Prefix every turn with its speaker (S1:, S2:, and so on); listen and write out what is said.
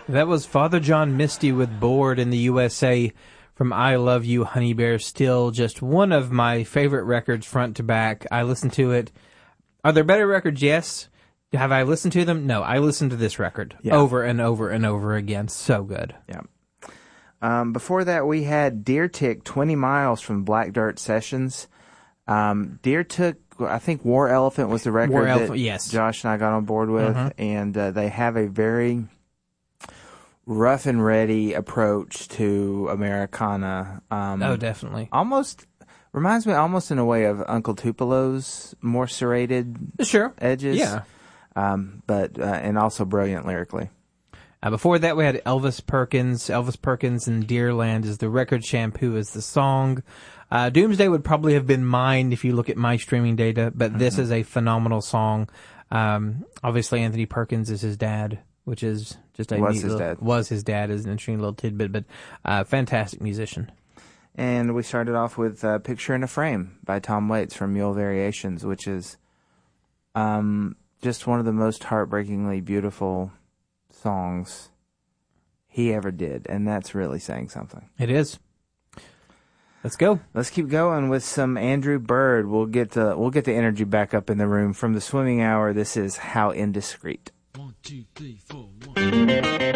S1: That was Father John Misty with Bored in the USA from I Love You, Honey Bear. Still just one of my favorite records front to back. I listen to it. Are there better records? Yes. Have I listened to them? No. I listened to this record over and over and over again. So good.
S2: Yeah. Before that, we had Deer Tick, 20 Miles from Black Dirt Sessions. Deer Tick, I think War Elephant was the record that Josh and I got on board with. And they have a very rough and ready approach to Americana.
S1: Oh, definitely.
S2: Almost reminds me in a way of Uncle Tupelo's more serrated edges.
S1: Yeah.
S2: But and also brilliant lyrically.
S1: Before that, we had Elvis Perkins. Elvis Perkins and Deerland is the record, Shampoo is the song. Doomsday would probably have been mine if you look at my streaming data, but this is a phenomenal song. Obviously, Anthony Perkins is his dad, which is just a was his dad is an interesting little tidbit, but fantastic musician.
S2: And we started off with Picture in a Frame by Tom Waits from Mule Variations, which is just one of the most heartbreakingly beautiful songs he ever did, and that's really saying something.
S1: It is. Let's go.
S2: Let's keep going with some Andrew Bird. We'll get the energy back up in the room from the Swimming Hour. This is How Indiscreet. 1, 2, 3, 4, 1.